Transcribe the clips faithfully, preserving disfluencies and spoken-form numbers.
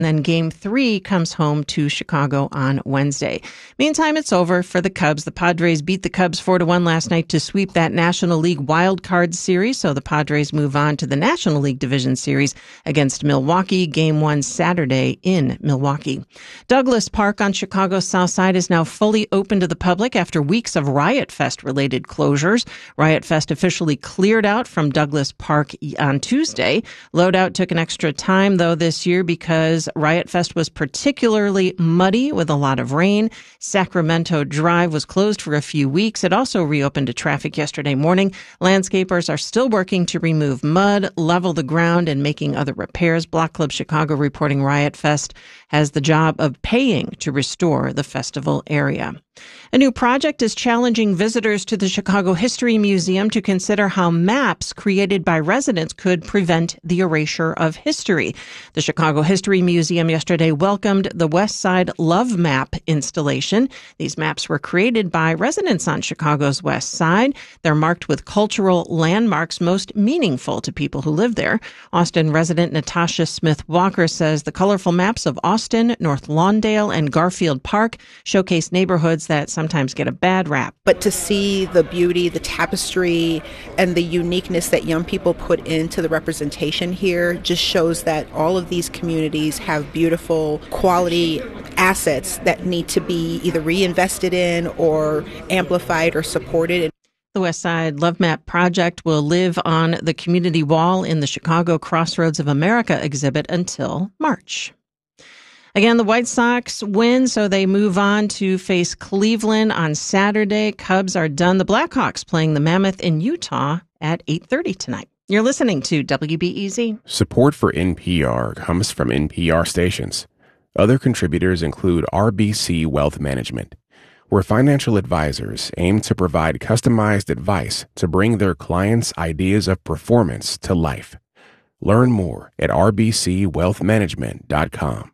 And then game three comes home to Chicago on Wednesday. Meantime, it's over for the Cubs. The Padres beat the Cubs four to one last night to sweep that National League Wild Card Series. So the Padres move on to the National League Division Series against Milwaukee. Game one Saturday in Milwaukee. Douglas Park on Chicago's South Side is now fully open to the public after weeks of Riot Fest related closures. Riot Fest officially cleared out from Douglas Park on Tuesday. Loadout took an extra time though this year because Riot Fest was particularly muddy with a lot of rain. Sacramento Drive was closed for a few weeks. It also reopened to traffic yesterday morning. Landscapers are still working to remove mud, level the ground, and making other repairs. Block Club Chicago reporting Riot Fest has the job of paying to restore the festival area. A new project is challenging visitors to the Chicago History Museum to consider how maps created by residents could prevent the erasure of history. The Chicago History Museum yesterday welcomed the West Side Love Map installation. These maps were created by residents on Chicago's West Side. They're marked with cultural landmarks most meaningful to people who live there. Austin resident Natasha Smith Walker says the colorful maps of Austin, North Lawndale, and Garfield Park showcase neighborhoods that sometimes get a bad rap. But to see the beauty, the tapestry, and the uniqueness that young people put into the representation here just shows that all of these communities have beautiful quality assets that need to be either reinvested in or amplified or supported. The West Side Love Map project will live on the community wall in the Chicago Crossroads of America exhibit until March. Again, the White Sox win, so they move on to face Cleveland on Saturday. Cubs are done. The Blackhawks playing the Mammoth in Utah at eight thirty tonight. You're listening to W B E Z. Support for N P R comes from N P R stations. Other contributors include R B C Wealth Management, where financial advisors aim to provide customized advice to bring their clients' ideas of performance to life. Learn more at r b c wealth management dot com.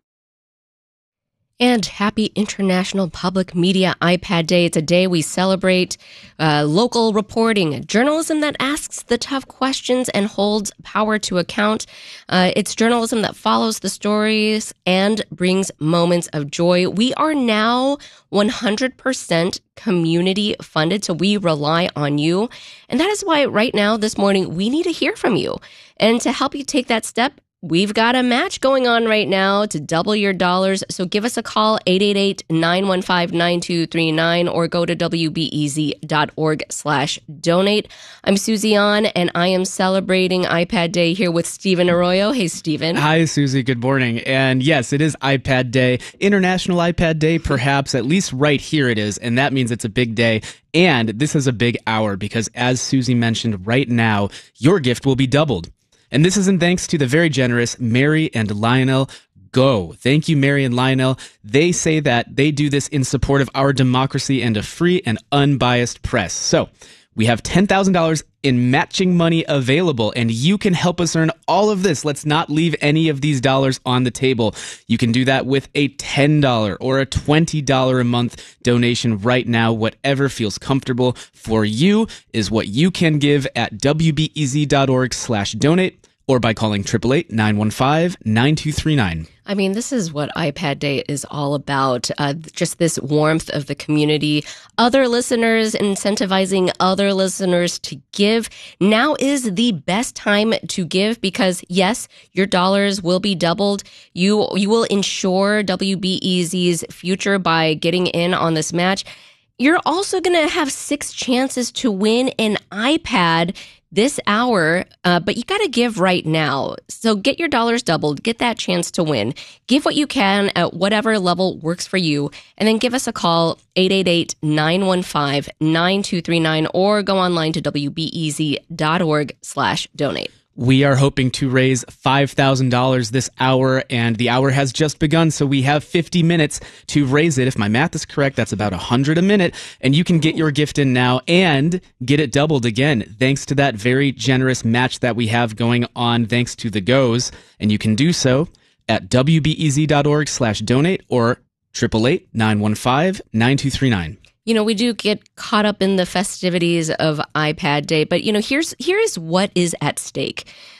And happy International Public Media iPad Day. It's a day we celebrate uh, local reporting, journalism that asks the tough questions and holds power to account. Uh, it's journalism that follows the stories and brings moments of joy. We are now one hundred percent community funded, so we rely on you. And that is why right now, this morning, we need to hear from you. And to help you take that step, we've got a match going on right now to double your dollars. So give us a call, eight eight eight, nine one five, nine two three nine, or go to w b e z dot org slash donate. I'm Susie An, and I am celebrating iPad Day here with Stephen Arroyo. Hey, Stephen. Hi, Susie. Good morning. And yes, it is iPad Day, International iPad Day, perhaps, at least right here it is. And that means it's a big day. And this is a big hour because, as Susie mentioned, right now, your gift will be doubled. And this is in thanks to the very generous Mary and Lionel Go. Thank you, Mary and Lionel. They say that they do this in support of our democracy and a free and unbiased press. So we have ten thousand dollars in matching money available, and you can help us earn all of this. Let's not leave any of these dollars on the table. You can do that with a ten dollars or a twenty dollars a month donation right now. Whatever feels comfortable for you is what you can give at w b e z dot org slash donate or by calling eight eight eight, nine one five, nine two three nine. I mean, this is what iPad Day is all about. Uh, just this warmth of the community, other listeners, incentivizing other listeners to give. Now is the best time to give because, yes, your dollars will be doubled. You, you will ensure W B E Z's future by getting in on this match. You're also going to have six chances to win an iPad this hour, uh, but you got to give right now. So get your dollars doubled, get that chance to win. Give what you can at whatever level works for you, and then give us a call, eight eight eight, nine one five, nine two three nine, or go online to w b e z dot org slash donate. We are hoping to raise five thousand dollars this hour, and the hour has just begun, so we have fifty minutes to raise it. If my math is correct, that's about one hundred a minute, and you can get your gift in now and get it doubled again, thanks to that very generous match that we have going on, thanks to the Goes, and you can do so at w b e z dot org slash donate or eight eight eight, nine one five, nine two three nine. You know, we do get caught up in the festivities of iPad Day, but, you know, here's here's what is at stake.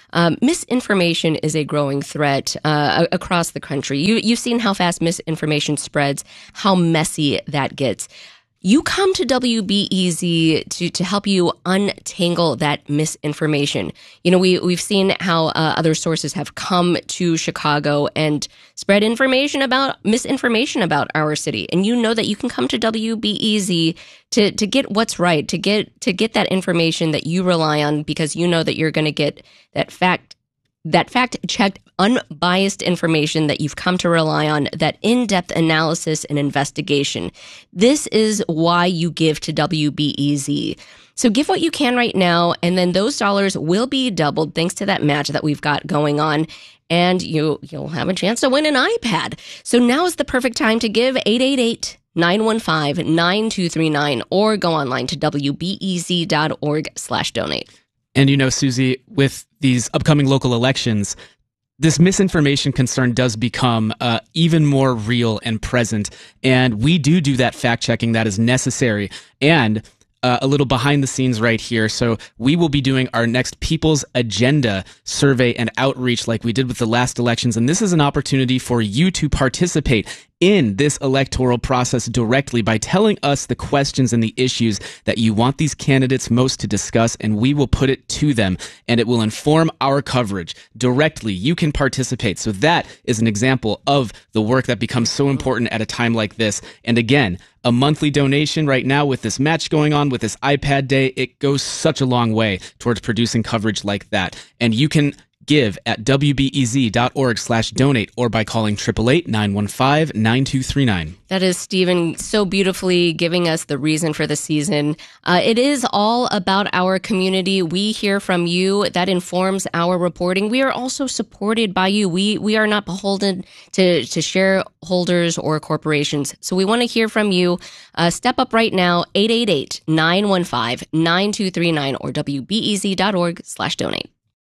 Um, misinformation is a growing threat uh, across the country. You, you've seen how fast misinformation spreads, how messy that gets. You come to W B E Z to, to help you untangle that misinformation. You know, we, we've seen how uh, other sources have come to Chicago and spread information about misinformation about our city. And you know that you can come to W B E Z to, to get what's right, to get, to get that information that you rely on, because you know that you're going to get that fact that fact-checked, unbiased information that you've come to rely on, that in-depth analysis and investigation. This is why you give to W B E Z. So give what you can right now, and then those dollars will be doubled thanks to that match that we've got going on, and you, you'll have a chance to win an iPad. So now is the perfect time to give. Eight eight eight, nine one five, nine two three nine, or go online to W B E Z dot org slash donate. And, you know, Susie, with these upcoming local elections, this misinformation concern does become uh, even more real and present. And we do do that fact checking that is necessary. And uh, a little behind the scenes right here. So we will be doing our next People's Agenda survey and outreach like we did with the last elections. And this is an opportunity for you to participate in this electoral process directly by telling us the questions and the issues that you want these candidates most to discuss, and we will put it to them, and it will inform our coverage directly. You can participate. So that is an example of the work that becomes so important at a time like this. And again, a monthly donation right now with this match going on, with this iPad Day, it goes such a long way towards producing coverage like that. And you can give at W B E Z dot org slash donate or by calling eight eight eight, nine one five, nine two three nine. That is Stephen so beautifully giving us the reason for the season. Uh, it is all about our community. We hear from you. That informs our reporting. We are also supported by you. We we are not beholden to, to shareholders or corporations. So we want to hear from you. Uh, step up right now, eight eight eight, nine one five, nine two three nine or W B E Z dot org slash donate.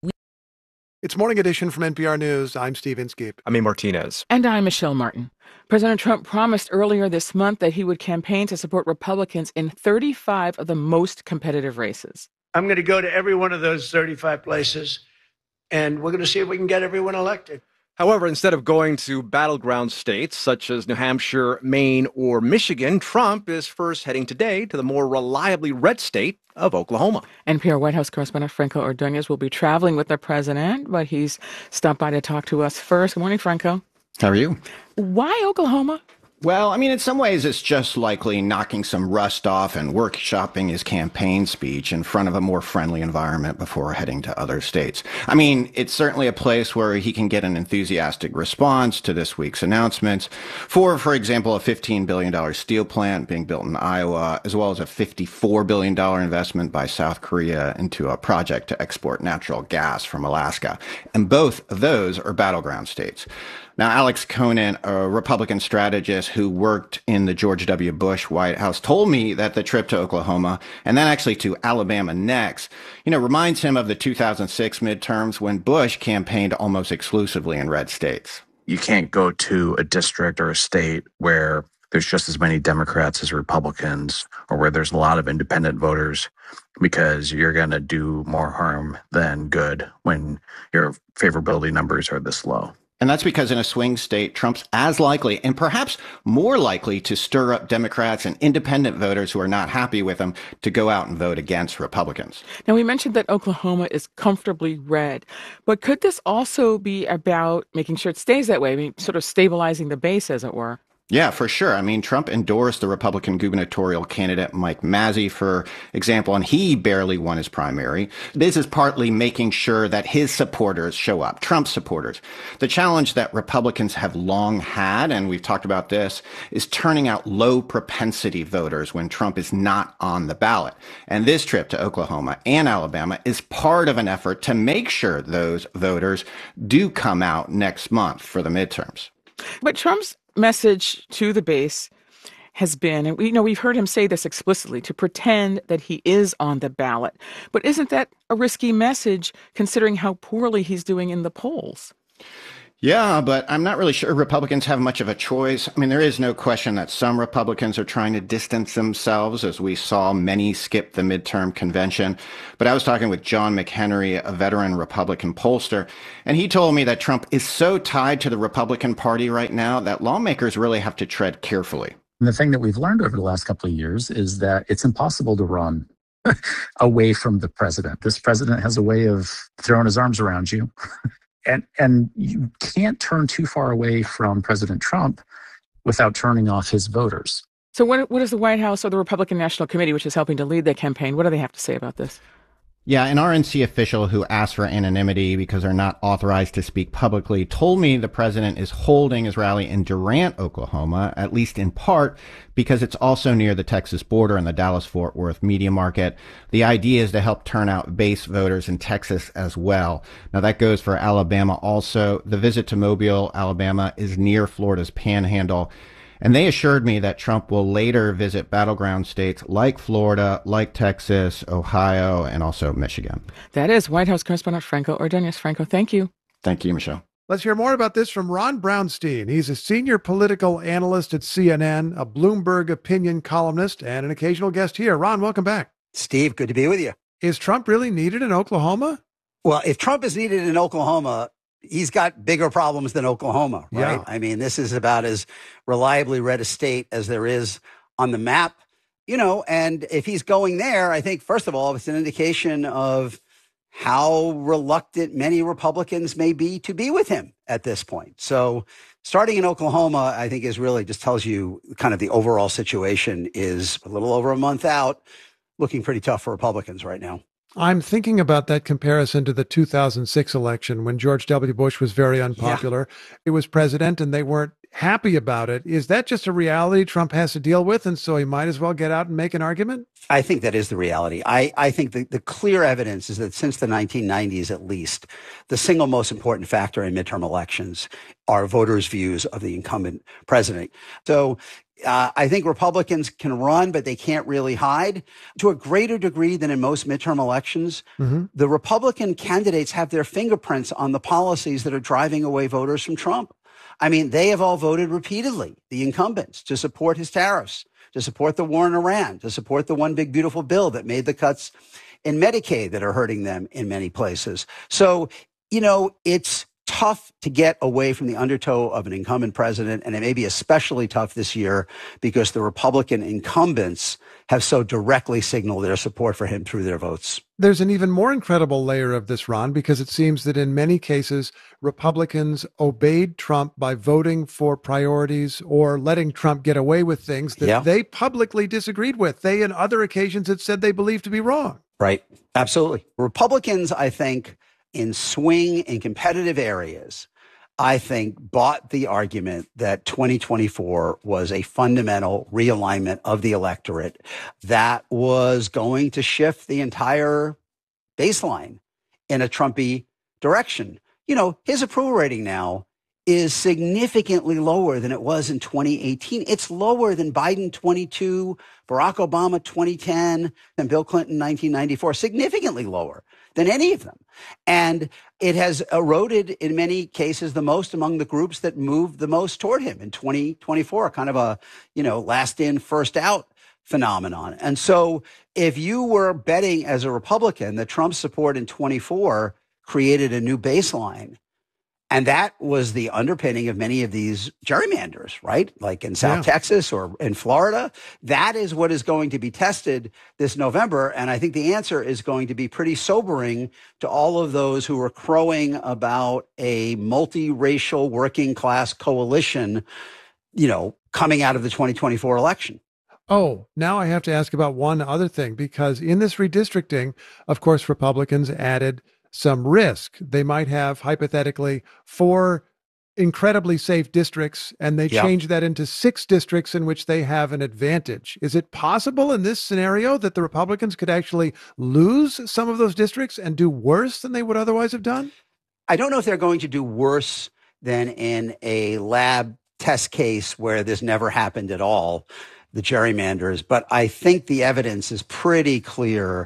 It's Morning Edition from N P R News. I'm Steve Inskeep. I'm A. Martinez. And I'm Michelle Martin. President Trump promised earlier this month that he would campaign to support Republicans in thirty-five of the most competitive races. I'm going to go to every one of those thirty-five places, and we're going to see if we can get everyone elected. However, instead of going to battleground states such as New Hampshire, Maine, or Michigan, Trump is first heading today to the more reliably red state of Oklahoma. N P R White House correspondent Franco Ordonez will be traveling with the president, but he's stopped by to talk to us first. Good morning, Franco. How are you? Why Oklahoma? Well, I mean, in some ways, it's just likely knocking some rust off and workshopping his campaign speech in front of a more friendly environment before heading to other states. I mean, it's certainly a place where he can get an enthusiastic response to this week's announcements for, for example, a fifteen billion dollars steel plant being built in Iowa, as well as a fifty-four billion dollars investment by South Korea into a project to export natural gas from Alaska. And both of those are battleground states. Now, Alex Conant, a Republican strategist who worked in the George W. Bush White House, told me that the trip to Oklahoma and then actually to Alabama next, you know, reminds him of the two thousand six midterms when Bush campaigned almost exclusively in red states. You can't go to a district or a state where there's just as many Democrats as Republicans or where there's a lot of independent voters, because you're going to do more harm than good when your favorability numbers are this low. And that's because in a swing state, Trump's as likely and perhaps more likely to stir up Democrats and independent voters who are not happy with him to go out and vote against Republicans. Now, we mentioned that Oklahoma is comfortably red, but could this also be about making sure it stays that way? I mean, sort of stabilizing the base, as it were? Yeah, for sure. I mean, Trump endorsed the Republican gubernatorial candidate Mike Mazzei, for example, and he barely won his primary. This is partly making sure that his supporters show up, Trump's supporters. The challenge that Republicans have long had, and we've talked about this, is turning out low propensity voters when Trump is not on the ballot. And this trip to Oklahoma and Alabama is part of an effort to make sure those voters do come out next month for the midterms. But Trump's message to the base has been, and we you know we've heard him say this explicitly, to pretend that he is on the ballot. But isn't that a risky message considering how poorly he's doing in the polls? Yeah, but I'm not really sure Republicans have much of a choice. I mean, there is no question that some Republicans are trying to distance themselves, as we saw many skip the midterm convention. But I was talking with John McHenry, a veteran Republican pollster, and he told me that Trump is so tied to the Republican Party right now that lawmakers really have to tread carefully. And the thing that we've learned over the last couple of years is that it's impossible to run away from the president. This president has a way of throwing his arms around you. And and you can't turn too far away from President Trump without turning off his voters. So what what does the White House or the Republican National Committee, which is helping to lead that campaign, what do they have to say about this? Yeah, an R N C official who asked for anonymity because they're not authorized to speak publicly told me the president is holding his rally in Durant, Oklahoma, at least in part because it's also near the Texas border and the Dallas-Fort Worth media market. The idea is to help turn out base voters in Texas as well. Now, that goes for Alabama also. The visit to Mobile, Alabama, is near Florida's Panhandle. And they assured me that Trump will later visit battleground states like Florida, like Texas, Ohio, and also Michigan. That is White House correspondent Franco Ordonez. Franco, thank you. Thank you, Michelle. Let's hear more about this from Ron Brownstein. He's a senior political analyst at C N N, a Bloomberg opinion columnist, and an occasional guest here. Ron, welcome back. Steve, good to be with you. Is Trump really needed in Oklahoma? Well, if Trump is needed in Oklahoma, he's got bigger problems than Oklahoma, right? Yeah. I mean, this is about as reliably red a state as there is on the map, you know, and if he's going there, I think, first of all, it's an indication of how reluctant many Republicans may be to be with him at this point. So starting in Oklahoma, I think is really just tells you kind of the overall situation is a little over a month out, looking pretty tough for Republicans right now. I'm thinking about that comparison to the two thousand six election when George W. Bush was very unpopular. Yeah. He was president and they weren't happy about it. Is that just a reality Trump has to deal with, and so he might as well get out and make an argument? I think that is the reality. I, I think the, the clear evidence is that since the nineteen nineties, at least, the single most important factor in midterm elections are voters' views of the incumbent president. So Uh, I think Republicans can run, but they can't really hide. To a greater degree than in most midterm elections, mm-hmm. the Republican candidates have their fingerprints on the policies that are driving away voters from Trump. I mean, they have all voted repeatedly, the incumbents, to support his tariffs, to support the war in Iran, to support the one big beautiful bill that made the cuts in Medicaid that are hurting them in many places. So, you know, it's tough to get away from the undertow of an incumbent president, and it may be especially tough this year because the Republican incumbents have so directly signaled their support for him through their votes. There's an even more incredible layer of this, Ron, because it seems that in many cases, Republicans obeyed Trump by voting for priorities or letting Trump get away with things that yeah. they publicly disagreed with. They, on other occasions, had said they believed to be wrong. Right. Absolutely. Republicans, I think, in swing and competitive areas, I think bought the argument that twenty twenty-four was a fundamental realignment of the electorate that was going to shift the entire baseline in a Trumpy direction. You know, his approval rating now is significantly lower than it was in twenty eighteen. It's lower than Biden twenty-two, Barack Obama twenty ten, and Bill Clinton nineteen ninety-four, significantly lower than any of them. And it has eroded in many cases the most among the groups that moved the most toward him in twenty twenty-four, kind of a, you know, last in, first out phenomenon. And so if you were betting as a Republican that Trump's support in twenty-four created a new baseline, and that was the underpinning of many of these gerrymanders, right? Like in South yeah. Texas or in Florida. That is what is going to be tested this November. And I think the answer is going to be pretty sobering to all of those who are crowing about a multiracial working class coalition, you know, coming out of the twenty twenty-four election. Oh, now I have to ask about one other thing, because in this redistricting, of course, Republicans added some risk. They might have, hypothetically, four incredibly safe districts, and they yep. change that into six districts in which they have an advantage. Is it possible in this scenario that the Republicans could actually lose some of those districts and do worse than they would otherwise have done? I don't know if they're going to do worse than in a lab test case where this never happened at all, the gerrymanders, but I think the evidence is pretty clear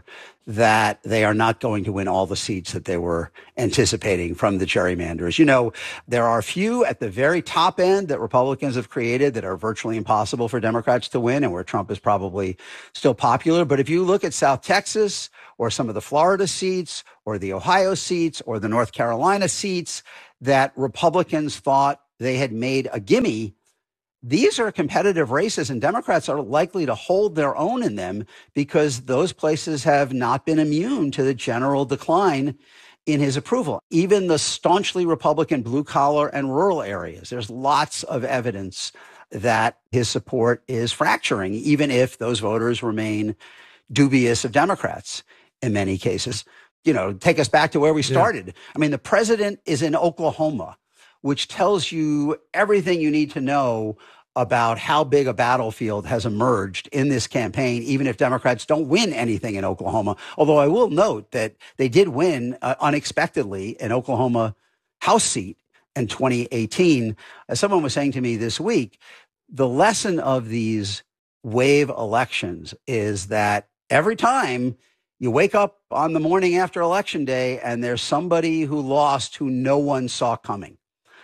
that they are not going to win all the seats that they were anticipating from the gerrymanders. You know, there are a few at the very top end that Republicans have created that are virtually impossible for Democrats to win and where Trump is probably still popular. But if you look at South Texas or some of the Florida seats or the Ohio seats or the North Carolina seats that Republicans thought they had made a gimme, these are competitive races, and Democrats are likely to hold their own in them because those places have not been immune to the general decline in his approval. Even the staunchly Republican blue collar and rural areas, there's lots of evidence that his support is fracturing, even if those voters remain dubious of Democrats in many cases. You know, take us back to where we started. Yeah. I mean, the president is in Oklahoma, which tells you everything you need to know about how big a battlefield has emerged in this campaign, even if Democrats don't win anything in Oklahoma. Although I will note that they did win uh, unexpectedly an Oklahoma House seat in twenty eighteen. As someone was saying to me this week, the lesson of these wave elections is that every time you wake up on the morning after Election Day and there's somebody who lost who no one saw coming.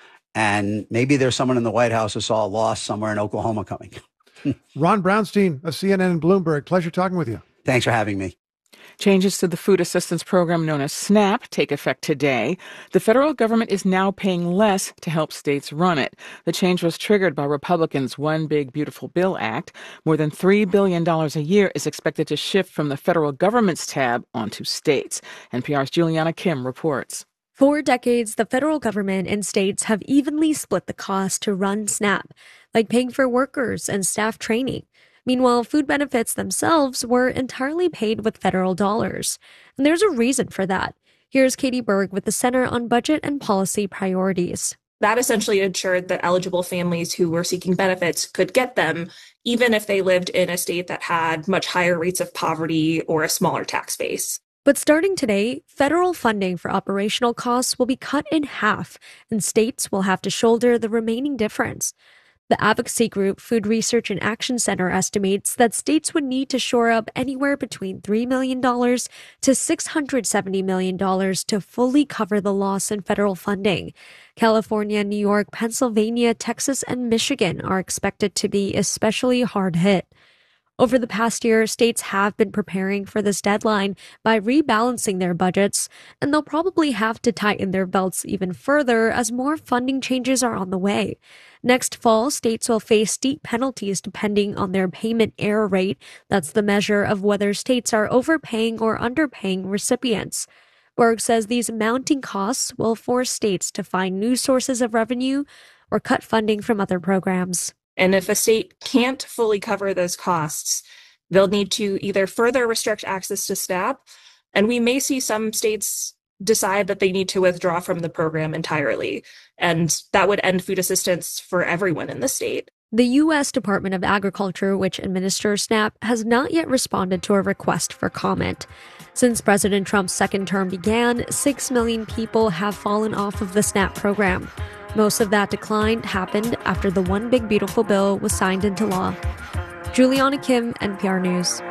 And maybe there's someone in the White House who saw a loss somewhere in Oklahoma coming. Ron Brownstein of C N N and Bloomberg. Pleasure talking with you. Thanks for having me. Changes to the food assistance program known as SNAP take effect today. The federal government is now paying less to help states run it. The change was triggered by Republicans' One Big Beautiful Bill Act. More than three billion dollars a year is expected to shift from the federal government's tab onto states. N P R's Juliana Kim reports. For decades, the federal government and states have evenly split the cost to run SNAP, like paying for workers and staff training. Meanwhile, food benefits themselves were entirely paid with federal dollars. And there's a reason for that. Here's Katie Berg with the Center on Budget and Policy Priorities. That essentially ensured that eligible families who were seeking benefits could get them, even if they lived in a state that had much higher rates of poverty or a smaller tax base. But starting today, federal funding for operational costs will be cut in half, and states will have to shoulder the remaining difference. The advocacy group Food Research and Action Center estimates that states would need to shore up anywhere between three million dollars to six hundred seventy million dollars to fully cover the loss in federal funding. California, New York, Pennsylvania, Texas, and Michigan are expected to be especially hard hit. Over the past year, states have been preparing for this deadline by rebalancing their budgets, and they'll probably have to tighten their belts even further as more funding changes are on the way. Next fall, states will face steep penalties depending on their payment error rate. That's the measure of whether states are overpaying or underpaying recipients. Berg says these mounting costs will force states to find new sources of revenue or cut funding from other programs. And if a state can't fully cover those costs, they'll need to either further restrict access to SNAP, and we may see some states decide that they need to withdraw from the program entirely. And that would end food assistance for everyone in the state. The U S Department of Agriculture, which administers SNAP, has not yet responded to a request for comment. Since President Trump's second term began, six million people have fallen off of the SNAP program. Most of that decline happened after the One Big Beautiful Bill was signed into law. Juliana Kim, N P R News.